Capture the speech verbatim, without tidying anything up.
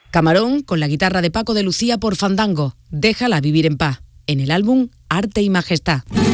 Camarón con la guitarra de Paco de Lucía por Fandango, Déjala vivir en paz, en el álbum Arte y Majestad.